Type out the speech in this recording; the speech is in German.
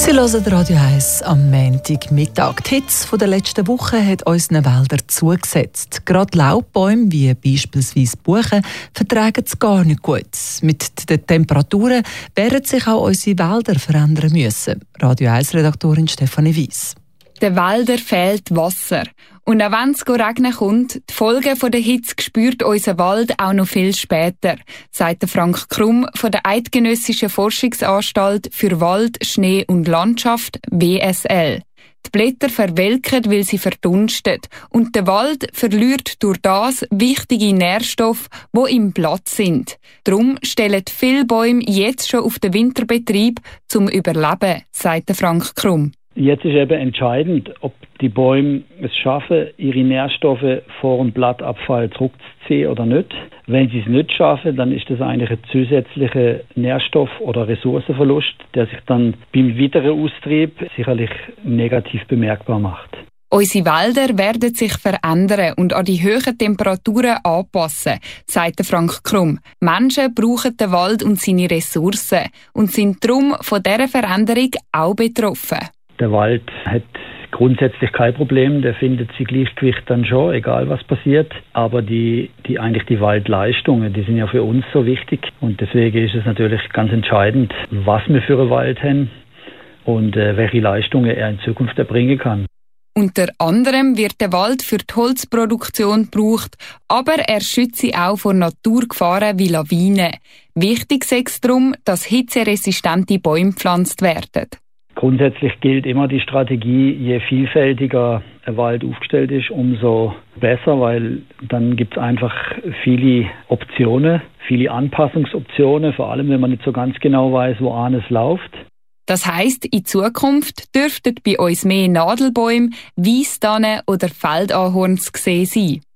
Sie hören Radio 1 am Montagmittag. Die Hitze der letzten Woche hat unseren Wäldern zugesetzt. Gerade Laubbäume, wie beispielsweise Buchen, vertragen es gar nicht gut. Mit den Temperaturen werden sich auch unsere Wälder verändern müssen. Radio 1-Redaktorin Stefanie Weiss. Den Wäldern fehlt Wasser. Und auch wenn es regnen kommt, die Folgen der Hitze spürt unser Wald auch noch viel später, sagt Frank Krumm von der Eidgenössischen Forschungsanstalt für Wald, Schnee und Landschaft, WSL. Die Blätter verwelken, weil sie verdunsten. Und der Wald verliert durch das wichtige Nährstoffe, die im Blatt sind. Darum stellen viele Bäume jetzt schon auf den Winterbetrieb zum Überleben, sagt Frank Krumm. Jetzt ist eben entscheidend, ob die Bäume es schaffen, ihre Nährstoffe vor dem Blattabfall zurückzuziehen oder nicht. Wenn sie es nicht schaffen, dann ist das eigentlich ein zusätzlicher Nährstoff- oder Ressourcenverlust, der sich dann beim weiteren Austrieb sicherlich negativ bemerkbar macht. Unsere Wälder werden sich verändern und an die hohen Temperaturen anpassen, sagt Frank Krumm. Menschen brauchen den Wald und seine Ressourcen und sind darum von dieser Veränderung auch betroffen. Der Wald hat grundsätzlich kein Problem, der findet sein Gleichgewicht dann schon, egal was passiert. Aber die Waldleistungen, die sind ja für uns so wichtig. Und deswegen ist es natürlich ganz entscheidend, was wir für einen Wald haben und welche Leistungen er in Zukunft erbringen kann. Unter anderem wird der Wald für die Holzproduktion gebraucht, aber er schützt auch vor Naturgefahren wie Lawinen. Wichtig ist es darum, dass hitzeresistente Bäume gepflanzt werden. Grundsätzlich gilt immer die Strategie, je vielfältiger ein Wald aufgestellt ist, umso besser, weil dann gibt es einfach viele Optionen, viele Anpassungsoptionen, vor allem wenn man nicht so ganz genau weiß, wo es läuft. Das heisst, in Zukunft dürften bei uns mehr Nadelbäume, Weisstannen oder Feldahorn zu sehen sein.